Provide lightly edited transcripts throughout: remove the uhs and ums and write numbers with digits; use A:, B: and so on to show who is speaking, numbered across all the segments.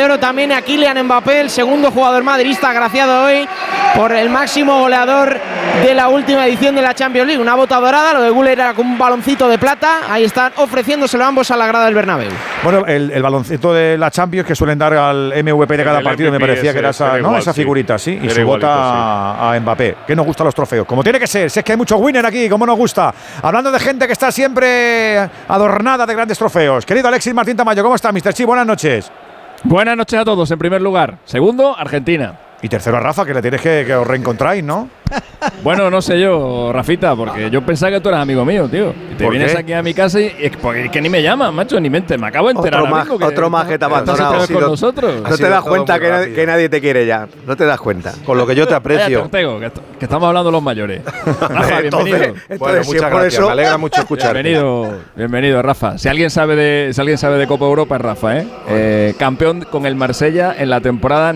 A: de oro también a Kylian Mbappé, el segundo jugador madridista agraciado hoy por el máximo goleador de la última edición de la Champions League. Una bota dorada, lo de Güler era con un baloncito de plata. Ahí están ofreciéndoselo ambos a la grada del Bernabéu.
B: Bueno, el baloncito de la Champions que suelen dar al MVP de cada partido, me parecía que era esa figurita, sí, y se vota a Mbappé. Que nos gustan los trofeos, como tiene que ser. Si es que hay mucho winner aquí, como nos gusta. Hablando de gente que está siempre adornada de grandes trofeos. Querido Alexis Martín Tamayo, ¿cómo está, Mr. Chi? Buenas noches.
C: Buenas noches a todos, en primer lugar. Segundo, Argentina.
B: Y tercero a Rafa, que le tienes que os reencontráis, ¿no?
C: Bueno, no sé yo, Rafita, porque yo pensaba que tú eras amigo mío, tío. Y te vienes aquí a mi casa y es que ni me llamas, macho, ni me acabo de enterar.
D: Otro más que te ha abandonado.
C: Con nosotros.
D: No te das cuenta que nadie te quiere ya. No te das cuenta. Con lo que yo te aprecio.
C: Que estamos hablando los mayores. Rafa, bienvenido.
D: Bueno, muchas gracias. Me alegra mucho escucharte.
C: Bienvenido, Rafa. Si alguien sabe de Copa Europa es Rafa, ¿eh? Campeón con el Marsella en la temporada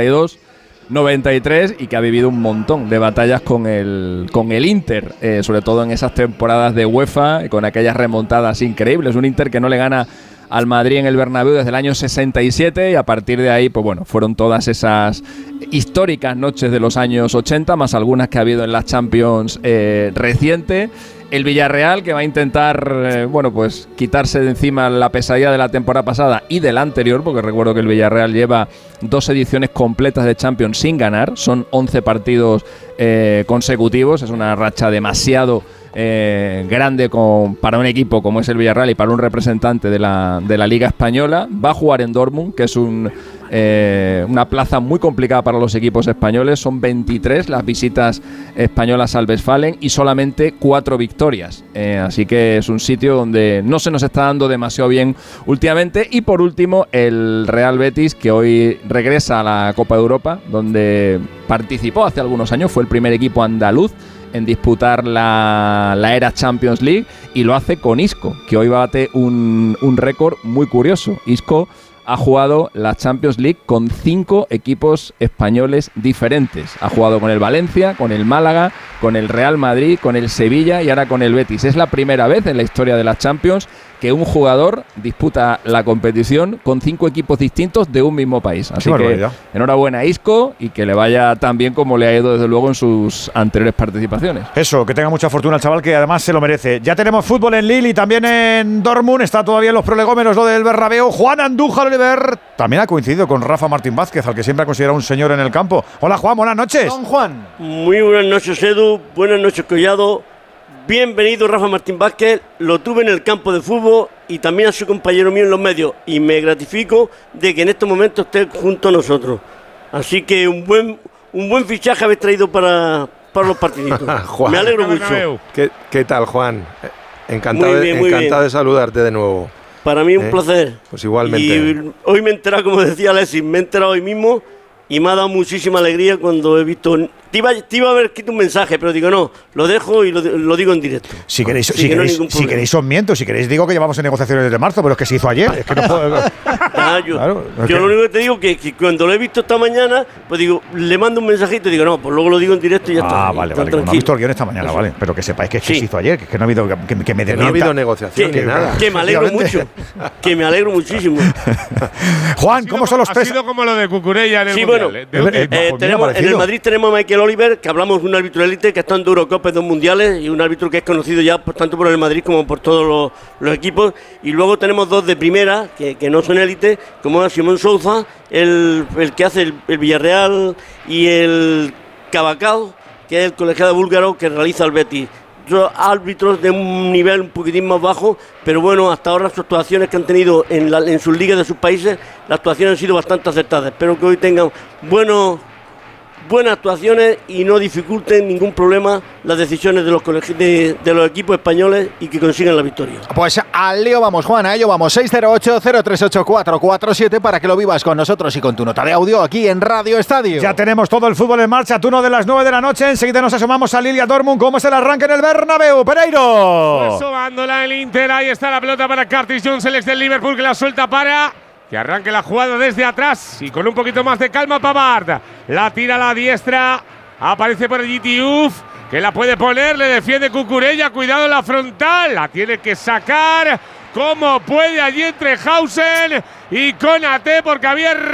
C: 92-93 y que ha vivido un montón de batallas con el Inter, sobre todo en esas temporadas de UEFA, con aquellas remontadas increíbles. Un Inter que no le gana al Madrid en el Bernabéu desde el año 67 y a partir de ahí, pues bueno, fueron todas esas históricas noches de los años 80, más algunas que ha habido en las Champions reciente. El Villarreal, que va a intentar, pues quitarse de encima la pesadilla de la temporada pasada y de la anterior, porque recuerdo que el Villarreal lleva 2 ediciones completas de Champions sin ganar, son 11 partidos consecutivos, es una racha demasiado grande para un equipo como es el Villarreal y para un representante de la Liga Española. Va a jugar en Dortmund, que es una plaza muy complicada para los equipos españoles. Son 23 las visitas españolas al Westfalen y solamente 4 victorias, así que es un sitio donde no se nos está dando demasiado bien últimamente. Y por último, el Real Betis, que hoy regresa a la Copa de Europa, donde participó hace algunos años, fue el primer equipo andaluz en disputar la era Champions League, y lo hace con Isco, que hoy bate un récord muy curioso. Isco ha jugado la Champions League con 5 equipos españoles diferentes. Ha jugado con el Valencia, con el Málaga, con el Real Madrid, con el Sevilla y ahora con el Betis. Es la primera vez en la historia de la Champions que un jugador disputa la competición con 5 equipos distintos de un mismo país. Así que enhorabuena a Isco y que le vaya tan bien como le ha ido desde luego en sus anteriores participaciones.
B: Eso, que tenga mucha fortuna el chaval, que además se lo merece. Ya tenemos fútbol en Lille y también en Dortmund. Está todavía en los prolegómenos lo del Bernabéu. Juan Andújar Oliver también ha coincidido con Rafa Martín Vázquez, al que siempre ha considerado un señor en el campo. Hola Juan, buenas noches.
E: Don Juan.
F: Muy buenas noches, Edu. Buenas noches, Collado. Bienvenido, Rafa Martín Vázquez. Lo tuve en el campo de fútbol y también ha sido compañero mío en los medios, y me gratifico de que en estos momentos esté junto a nosotros. Así que un buen fichaje habéis traído para los partiditos.
D: Juan,
F: me alegro mucho.
D: ¿Qué tal, Juan? Encantado de saludarte de nuevo.
F: Para mí un placer.
D: Pues igualmente.
F: Y hoy me he enterado, como decía Alexis, me he enterado hoy mismo y me ha dado muchísima alegría cuando he visto. Te iba a haber escrito un mensaje, pero digo no, lo dejo y lo digo en directo.
B: Si queréis os miento, si queréis digo que llevamos en negociaciones desde marzo, pero es que se hizo ayer. Es que no puedo.
F: Yo lo único que te digo que cuando lo he visto esta mañana, pues digo, le mando un mensajito y digo no, pues luego lo digo en directo y ya está.
B: Vale. No he visto el guión esta mañana, vale. Pero que sepáis que se hizo ayer, que no ha habido
D: no ha habido negociación ni nada.
F: Que me alegro mucho. Que me alegro muchísimo.
B: Juan, ¿cómo son los tres?
G: Ha sido como lo de Cucurella en el
F: Mundial. En el Madrid tenemos a Michael Oliver, que hablamos de un árbitro élite que está en Eurocopa, 2 mundiales, y un árbitro que es conocido ya tanto por el Madrid como por todos los equipos. Y luego tenemos 2 de primera que no son élite, como Simón Souza, el que hace el Villarreal, y el Cavacao, que es el colegiado búlgaro que realiza el Betis. Árbitros de un nivel un poquitín más bajo, pero bueno, hasta ahora sus actuaciones que han tenido en sus ligas de sus países, las actuaciones han sido bastante acertadas. Espero que hoy tengan buenas actuaciones y no dificulten ningún problema las decisiones de los equipos españoles y que consigan la victoria.
E: Pues al lío vamos, Juan, a ello vamos. 608-038-447 para que lo vivas con nosotros y con tu nota de audio aquí en Radio Estadio.
B: Ya tenemos todo el fútbol en marcha, turno de las 9 de la noche. Enseguida nos asomamos a Lille y a Dortmund. ¿Cómo es el arranque en el Bernabéu? Pereiro.
G: Pues sobándola el Inter, ahí está la pelota para Curtis Jones, el ex del Liverpool, que la suelta para que arranque la jugada desde atrás y con un poquito más de calma Pavard. La tira a la diestra, aparece por allí Diouf, que la puede poner, le defiende Cucurella, cuidado en la frontal, la tiene que sacar como puede allí entre Hausen y Konaté, porque había